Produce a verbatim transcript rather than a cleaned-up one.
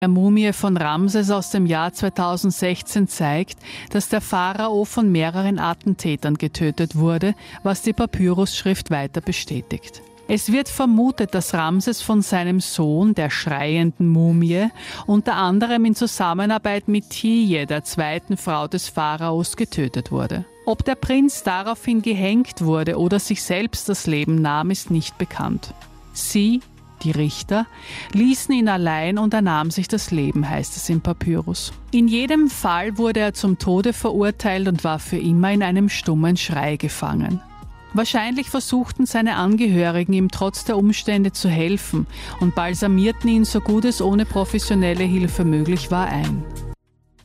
Der Mumie von Ramses aus dem Jahr zweitausendsechzehn zeigt, dass der Pharao von mehreren Attentätern getötet wurde, was die Papyrusschrift weiter bestätigt. Es wird vermutet, dass Ramses von seinem Sohn, der schreienden Mumie, unter anderem in Zusammenarbeit mit Tiye, der zweiten Frau des Pharaos, getötet wurde. Ob der Prinz daraufhin gehängt wurde oder sich selbst das Leben nahm, ist nicht bekannt. Sie, die Richter, ließen ihn allein und er nahm sich das Leben, heißt es im Papyrus. In jedem Fall wurde er zum Tode verurteilt und war für immer in einem stummen Schrei gefangen. Wahrscheinlich versuchten seine Angehörigen ihm trotz der Umstände zu helfen und balsamierten ihn so gut es ohne professionelle Hilfe möglich war ein.